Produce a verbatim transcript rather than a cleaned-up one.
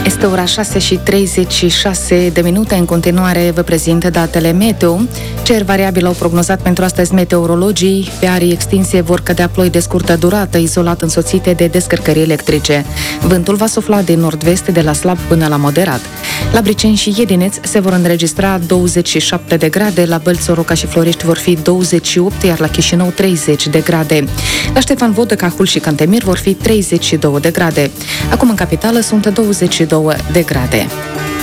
Este ora șase și treizeci și șase de minute. În continuare vă prezint datele meteo. Cer variabil au prognozat pentru astăzi meteorologii. Pe arii extinse vor cădea ploi de scurtă durată, izolat însoțite de descărcări electrice. Vântul va sufla din nord-vest de la slab până la moderat. La Briceni și Iedineț se vor înregistra douăzeci și șapte de grade, la Bălți, Oroca și Florești vor fi douăzeci și opt, iar la Chișinău treizeci de grade. La Ștefan Vodă, Cahul și Cantemir vor fi treizeci și două de grade. Acum în capitală sunt douăzeci și două de grade.